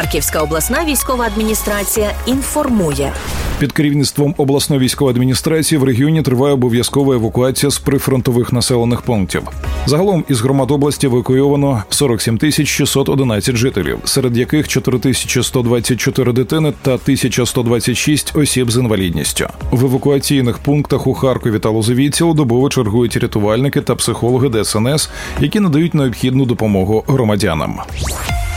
Харківська обласна військова адміністрація інформує. Під керівництвом обласної військової адміністрації в регіоні триває обов'язкова евакуація з прифронтових населених пунктів. Загалом із громад області евакуйовано 47 611 жителів, серед яких 4124 дитини та 1126 осіб з інвалідністю. В евакуаційних пунктах у Харкові та Лозовій цілодобово чергують рятувальники та психологи ДСНС, які надають необхідну допомогу громадянам.